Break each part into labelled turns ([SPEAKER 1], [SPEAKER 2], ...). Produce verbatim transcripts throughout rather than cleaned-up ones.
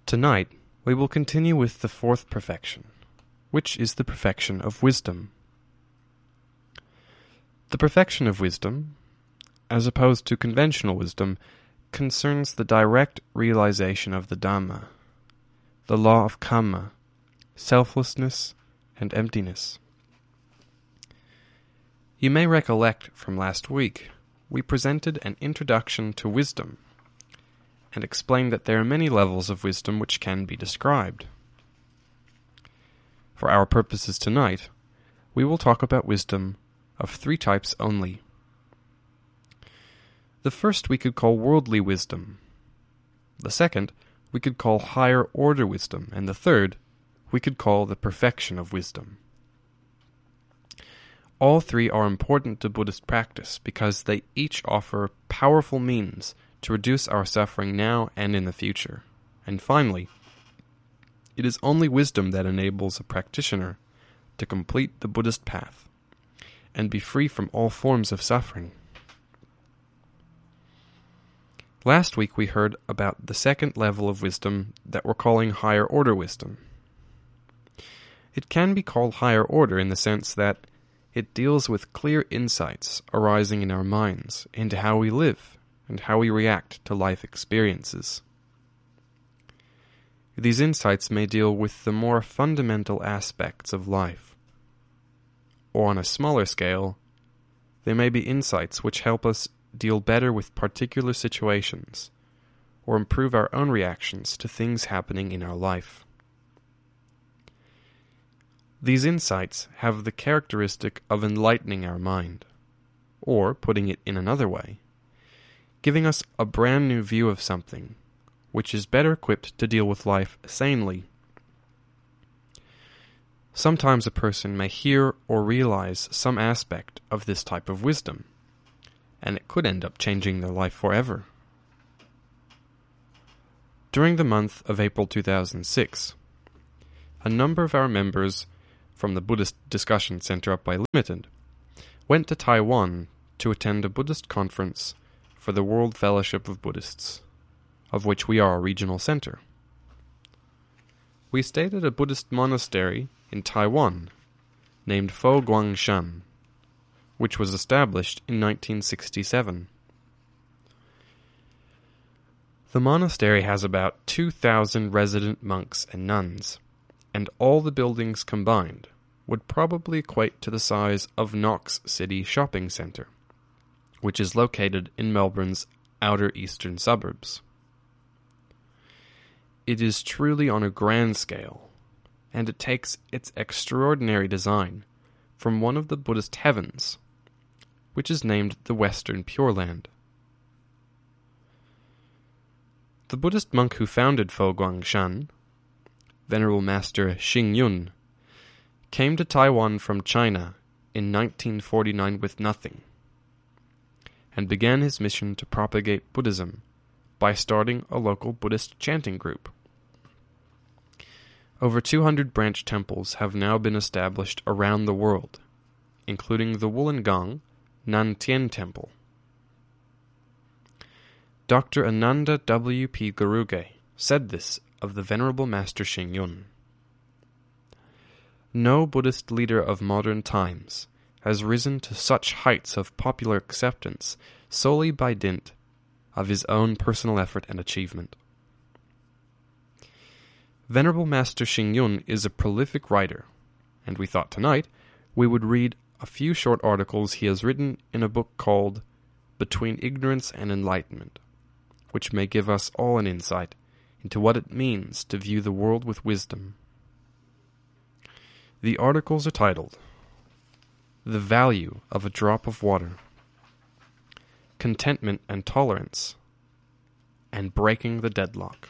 [SPEAKER 1] Tonight, we will continue with the fourth perfection, which is the perfection of wisdom. The perfection of wisdom, as opposed to conventional wisdom, concerns the direct realization of the Dhamma, the law of Kamma, selflessness, and emptiness. You may recollect from last week, we presented an introduction to wisdom, and explained that there are many levels of wisdom which can be described. For our purposes tonight, we will talk about wisdom of three types only. The first we could call worldly wisdom. The second we could call higher order wisdom, and the third we could call the perfection of wisdom. All three are important to Buddhist practice because they each offer powerful means to reduce our suffering now and in the future. And finally, it is only wisdom that enables a practitioner to complete the Buddhist path and be free from all forms of suffering. Last week we heard about the second level of wisdom that we're calling higher order wisdom. It can be called higher order in the sense that it deals with clear insights arising in our minds into how we live and how we react to life experiences. These insights may deal with the more fundamental aspects of life, or on a smaller scale, they may be insights which help us deal better with particular situations, or improve our own reactions to things happening in our life. These insights have the characteristic of enlightening our mind, or, putting it in another way, giving us a brand new view of something, which is better equipped to deal with life sanely. Sometimes a person may hear or realize some aspect of this type of wisdom, and it could end up changing their life forever. During the month of April two thousand six, a number of our members from the Buddhist Discussion Center up by Limited went to Taiwan to attend a Buddhist conference for the World Fellowship of Buddhists, of which we are a regional center. We stayed at a Buddhist monastery in Taiwan named Fo Guangshan, which was established in nineteen sixty-seven. The monastery has about two thousand resident monks and nuns, and all the buildings combined would probably equate to the size of Knox City Shopping Centre, which is located in Melbourne's outer eastern suburbs. It is truly on a grand scale, and it takes its extraordinary design from one of the Buddhist heavens, which is named the Western Pure Land. The Buddhist monk who founded Fo Guangshan, Venerable Master Xing Yun, came to Taiwan from China in nineteen forty-nine with nothing, and began his mission to propagate Buddhism by starting a local Buddhist chanting group. Over two hundred branch temples have now been established around the world, including the Wollongong Nantian Temple. Doctor Ananda W. P. Garuge said this of the Venerable Master Xing Yun. No Buddhist leader of modern times has risen to such heights of popular acceptance solely by dint of his own personal effort and achievement. Venerable Master Xing Yun is a prolific writer, and we thought tonight we would read a few short articles he has written in a book called Between Ignorance and Enlightenment, which may give us all an insight into what it means to view the world with wisdom. The articles are titled The Value of a Drop of Water, Contentment and Tolerance, and Breaking the Deadlock.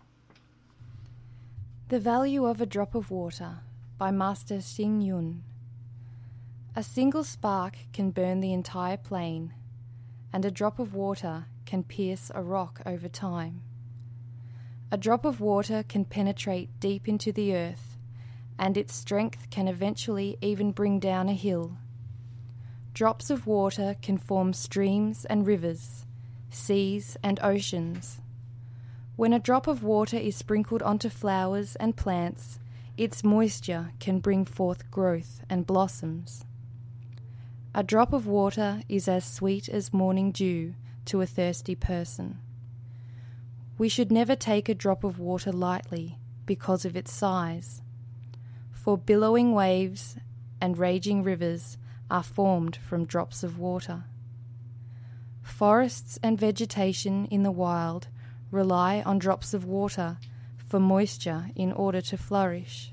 [SPEAKER 2] The Value of a Drop of Water by Master Xing Yun. A single spark can burn the entire plain, and a drop of water can pierce a rock over time. A drop of water can penetrate deep into the earth, and its strength can eventually even bring down a hill. Drops of water can form streams and rivers, seas and oceans. When a drop of water is sprinkled onto flowers and plants, its moisture can bring forth growth and blossoms. A drop of water is as sweet as morning dew to a thirsty person. We should never take a drop of water lightly because of its size, for billowing waves and raging rivers are formed from drops of water. Forests and vegetation in the wild rely on drops of water for moisture in order to flourish.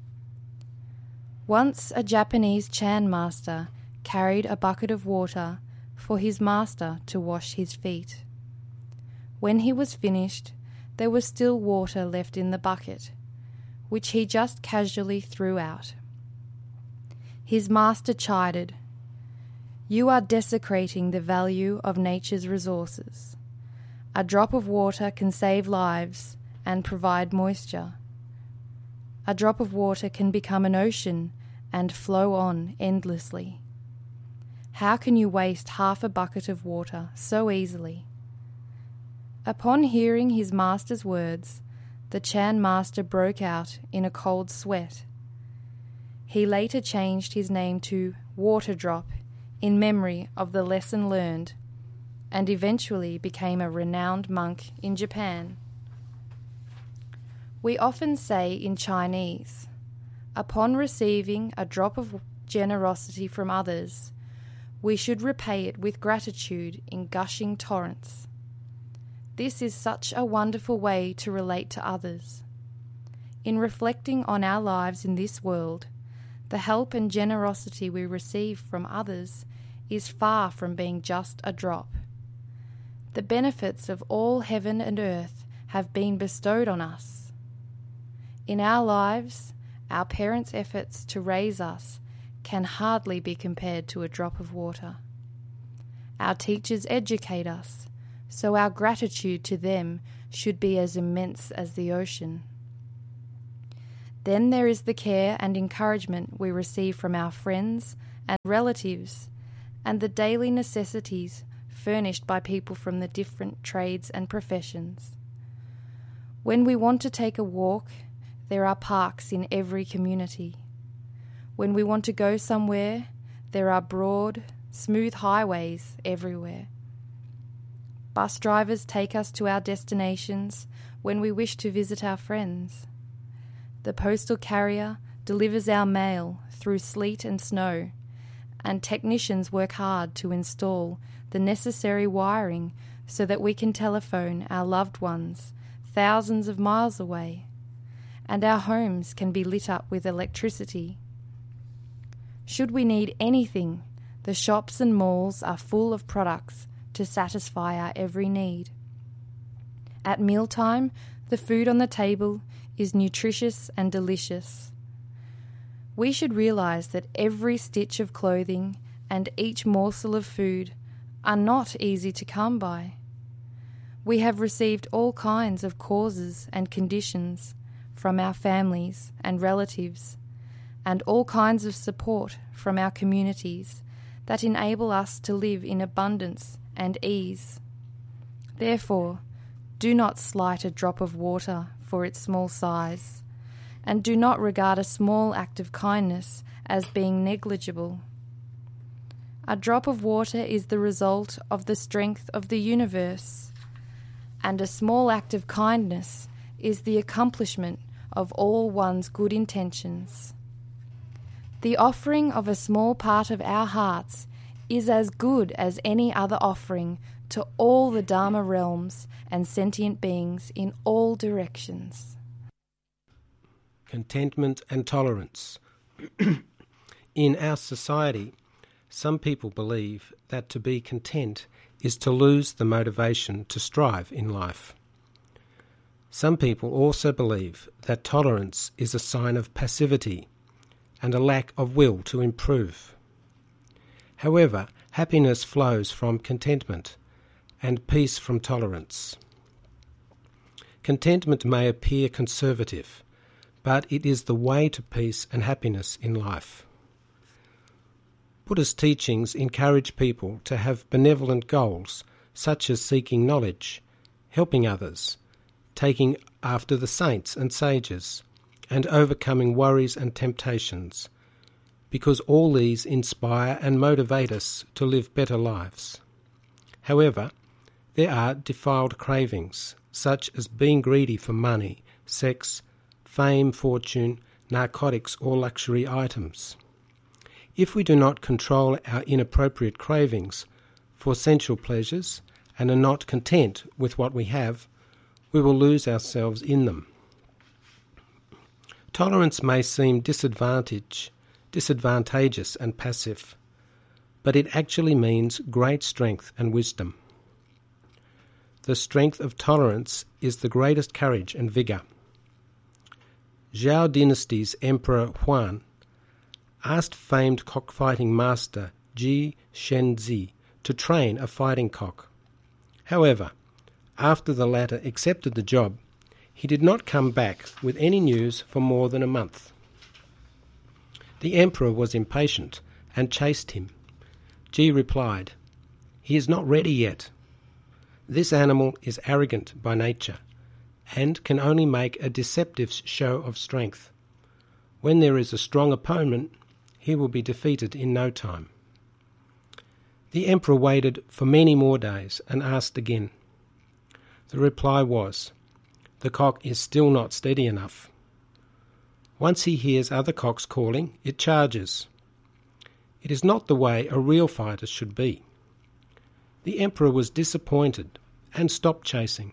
[SPEAKER 2] Once a Japanese Chan master carried a bucket of water for his master to wash his feet. When he was finished, there was still water left in the bucket, which he just casually threw out. His master chided, "You are desecrating the value of nature's resources. A drop of water can save lives and provide moisture. A drop of water can become an ocean and flow on endlessly. How can you waste half a bucket of water so easily?" Upon hearing his master's words, the Chan master broke out in a cold sweat. He later changed his name to Water Drop in memory of the lesson learned, and eventually became a renowned monk in Japan. We often say in Chinese, upon receiving a drop of generosity from others, we should repay it with gratitude in gushing torrents. This is such a wonderful way to relate to others. In reflecting on our lives in this world, the help and generosity we receive from others is far from being just a drop. The benefits of all heaven and earth have been bestowed on us. In our lives, our parents' efforts to raise us can hardly be compared to a drop of water. Our teachers educate us, so our gratitude to them should be as immense as the ocean. Then there is the care and encouragement we receive from our friends and relatives, and the daily necessities furnished by people from the different trades and professions. When we want to take a walk, there are parks in every community. When we want to go somewhere, there are broad, smooth highways everywhere. Bus drivers take us to our destinations when we wish to visit our friends. The postal carrier delivers our mail through sleet and snow, and technicians work hard to install the necessary wiring so that we can telephone our loved ones thousands of miles away, and our homes can be lit up with electricity. Should we need anything, the shops and malls are full of products to satisfy our every need. At mealtime, the food on the table is nutritious and delicious. We should realize that every stitch of clothing and each morsel of food are not easy to come by. We have received all kinds of causes and conditions from our families and relatives, and all kinds of support from our communities that enable us to live in abundance and ease. Therefore, do not slight a drop of water for its small size, and do not regard a small act of kindness as being negligible. A drop of water is the result of the strength of the universe, and a small act of kindness is the accomplishment of all one's good intentions. The offering of a small part of our hearts is as good as any other offering to all the Dharma realms and sentient beings in all directions.
[SPEAKER 3] Contentment and tolerance. In our society, some people believe that to be content is to lose the motivation to strive in life. Some people also believe that tolerance is a sign of passivity and a lack of will to improve. However, happiness flows from contentment and peace from tolerance. Contentment may appear conservative, but it is the way to peace and happiness in life. Buddha's teachings encourage people to have benevolent goals, such as seeking knowledge, helping others, taking after the saints and sages, and overcoming worries and temptations, because all these inspire and motivate us to live better lives. However, there are defiled cravings, such as being greedy for money, sex, fame, fortune, narcotics, or luxury items. If we do not control our inappropriate cravings for sensual pleasures and are not content with what we have, we will lose ourselves in them. Tolerance may seem disadvantage, disadvantageous and passive, but it actually means great strength and wisdom. The strength of tolerance is the greatest courage and vigour. Zhou Dynasty's Emperor Huan asked famed cockfighting master Ji Shenzi to train a fighting cock. However, after the latter accepted the job, he did not come back with any news for more than a month. The emperor was impatient and chased him. Ji replied, "He is not ready yet. This animal is arrogant by nature and can only make a deceptive show of strength. When there is a strong opponent, he will be defeated in no time." The emperor waited for many more days and asked again. The reply was, "The cock is still not steady enough. Once he hears other cocks calling, it charges. It is not the way a real fighter should be." The emperor was disappointed and stopped chasing.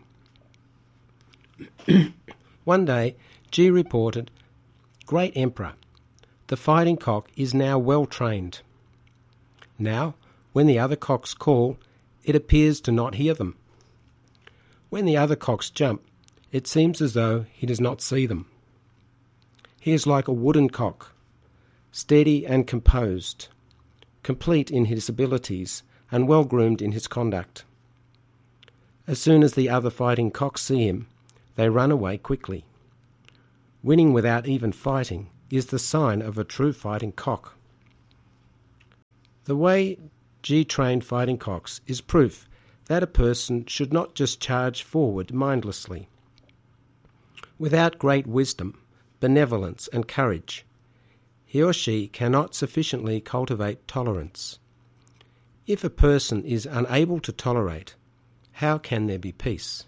[SPEAKER 3] One day, Ji reported, "Great Emperor, the fighting cock is now well trained. Now, when the other cocks call, it appears to not hear them. When the other cocks jump, it seems as though he does not see them. He is like a wooden cock, steady and composed, complete in his abilities and well groomed in his conduct. As soon as the other fighting cocks see him, they run away quickly. Winning without even fighting is the sign of a true fighting cock." The way Ji trained fighting cocks is proof that a person should not just charge forward mindlessly. Without great wisdom, benevolence and courage, he or she cannot sufficiently cultivate tolerance. If a person is unable to tolerate, how can there be peace?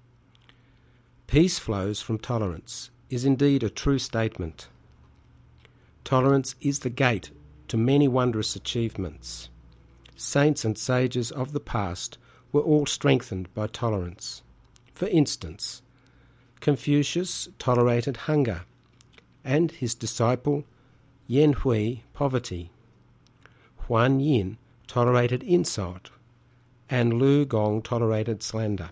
[SPEAKER 3] Peace flows from tolerance is indeed a true statement. Tolerance is the gate to many wondrous achievements. Saints and sages of the past were all strengthened by tolerance. For instance, Confucius tolerated hunger, and his disciple Yan Hui poverty. Huan Yin tolerated insult, and Lu Gong tolerated slander.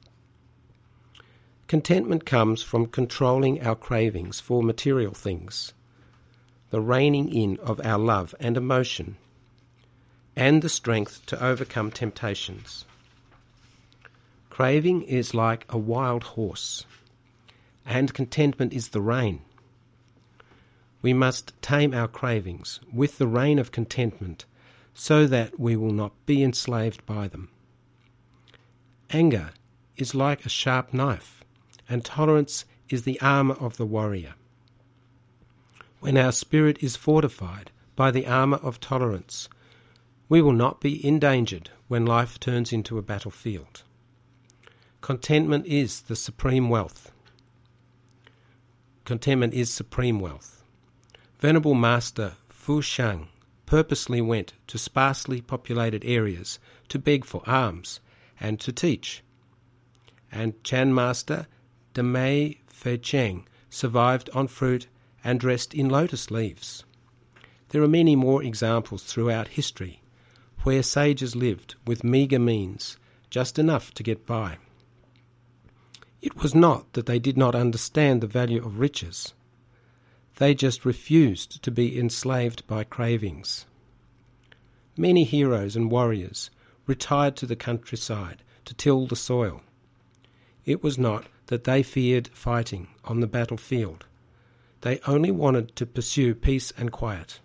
[SPEAKER 3] Contentment comes from controlling our cravings for material things, the reining in of our love and emotion, and the strength to overcome temptations. Craving is like a wild horse, and contentment is the rein. We must tame our cravings with the rein of contentment so that we will not be enslaved by them. Anger is like a sharp knife, and tolerance is the armour of the warrior. When our spirit is fortified by the armour of tolerance, we will not be endangered when life turns into a battlefield. Contentment is the supreme wealth. Contentment is supreme wealth. Venerable Master Fu Shang purposely went to sparsely populated areas to beg for alms and to teach. And Chan Master Demei Feicheng survived on fruit and dressed in lotus leaves. There are many more examples throughout history where sages lived with meagre means, just enough to get by. It was not that they did not understand the value of riches. They just refused to be enslaved by cravings. Many heroes and warriors retired to the countryside to till the soil. It was not that they feared fighting on the battlefield. They only wanted to pursue peace and quiet.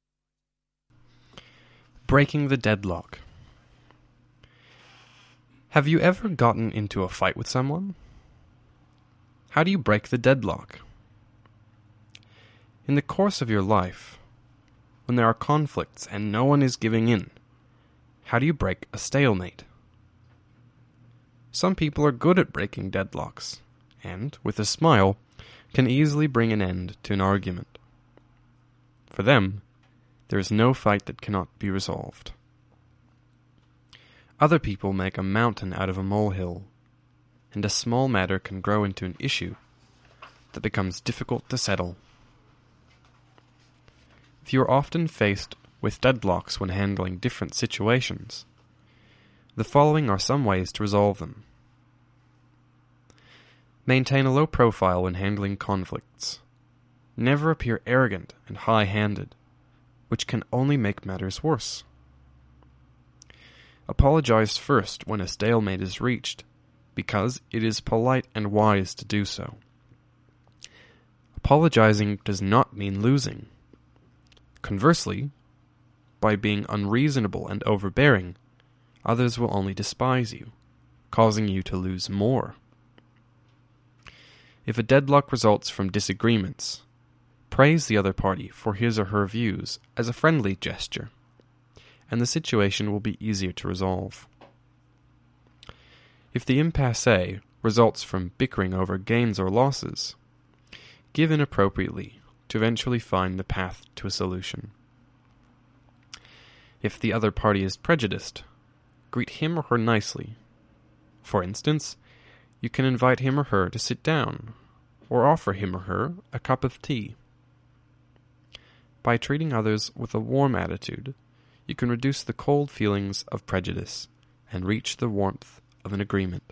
[SPEAKER 1] Breaking the deadlock. Have you ever gotten into a fight with someone? How do you break the deadlock? In the course of your life, when there are conflicts and no one is giving in, how do you break a stalemate? Some people are good at breaking deadlocks, and, with a smile, can easily bring an end to an argument. For them, there is no fight that cannot be resolved. Other people make a mountain out of a molehill, and a small matter can grow into an issue that becomes difficult to settle. If you are often faced with deadlocks when handling different situations, the following are some ways to resolve them. Maintain a low profile when handling conflicts. Never appear arrogant and high-handed, which can only make matters worse. Apologize first when a stalemate is reached, because it is polite and wise to do so. Apologizing does not mean losing. Conversely, by being unreasonable and overbearing, others will only despise you, causing you to lose more. If a deadlock results from disagreements, praise the other party for his or her views as a friendly gesture, and the situation will be easier to resolve. If the impasse results from bickering over gains or losses, give in appropriately to eventually find the path to a solution. If the other party is prejudiced, greet him or her nicely. For instance, you can invite him or her to sit down, or offer him or her a cup of tea. By treating others with a warm attitude, you can reduce the cold feelings of prejudice and reach the warmth of an agreement.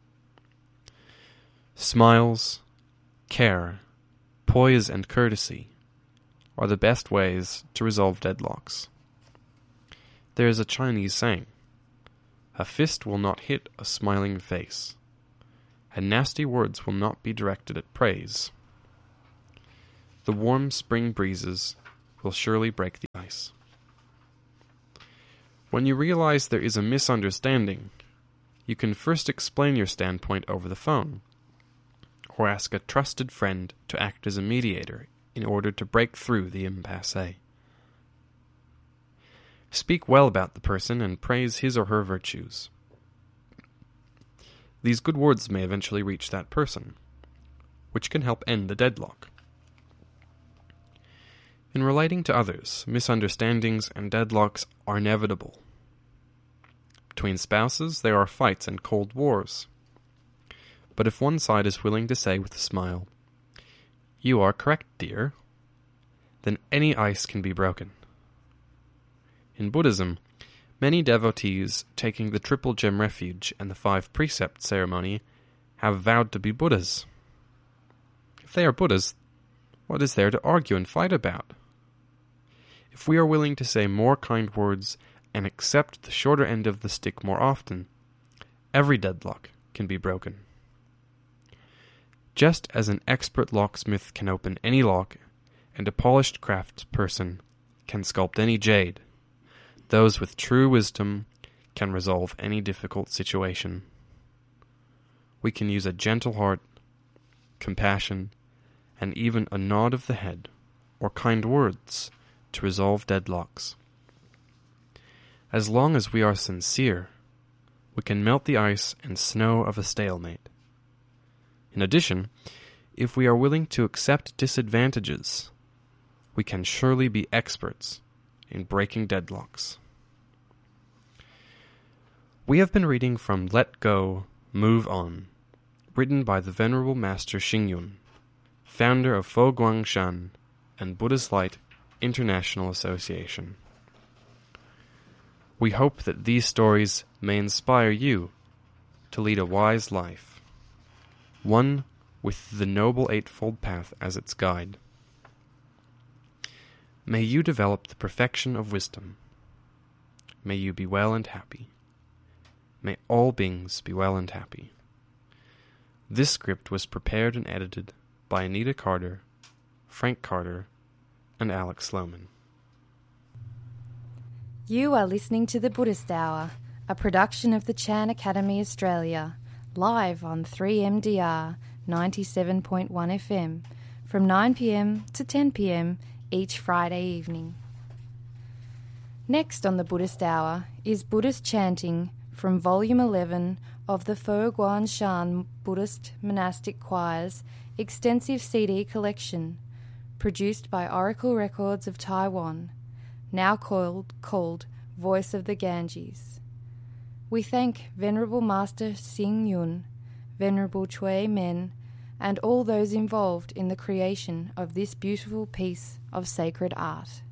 [SPEAKER 1] Smiles, care, poise, and courtesy are the best ways to resolve deadlocks. There is a Chinese saying, "A fist will not hit a smiling face, and nasty words will not be directed at praise. The warm spring breezes will surely break the ice." When you realize there is a misunderstanding, you can first explain your standpoint over the phone, or ask a trusted friend to act as a mediator in order to break through the impasse. Speak well about the person and praise his or her virtues. These good words may eventually reach that person, which can help end the deadlock. In relating to others, misunderstandings and deadlocks are inevitable. Between spouses, there are fights and cold wars. But if one side is willing to say with a smile, "You are correct, dear," then any ice can be broken. In Buddhism, many devotees taking the Triple Gem Refuge and the Five Precept ceremony have vowed to be Buddhas. If they are Buddhas, what is there to argue and fight about? If we are willing to say more kind words and accept the shorter end of the stick more often, every deadlock can be broken. Just as an expert locksmith can open any lock, and a polished craftsperson can sculpt any jade, those with true wisdom can resolve any difficult situation. We can use a gentle heart, compassion, and even a nod of the head, or kind words, to resolve deadlocks. As long as we are sincere, we can melt the ice and snow of a stalemate. In addition, if we are willing to accept disadvantages, we can surely be experts in breaking deadlocks. We have been reading from Let Go, Move On, written by the Venerable Master Xingyun, founder of Fo Guangshan and Buddhist Light International Association. We hope that these stories may inspire you to lead a wise life, one with the Noble Eightfold Path as its guide. May you develop the perfection of wisdom. May you be well and happy. May all beings be well and happy. This script was prepared and edited by Anita Carter, Frank Carter, and Alex Sloman.
[SPEAKER 2] You are listening to the Buddhist Hour, a production of the Chan Academy Australia, live on three M D R ninety-seven point one F M from nine p m to ten p m each Friday evening. Next on the Buddhist Hour is Buddhist chanting from Volume eleven of the Fo Guan Shan Buddhist Monastic Choir's extensive C D collection, produced by Oracle Records of Taiwan, now called, called Voice of the Ganges. We thank Venerable Master Xing Yun, Venerable Chui Men, and all those involved in the creation of this beautiful piece of sacred art.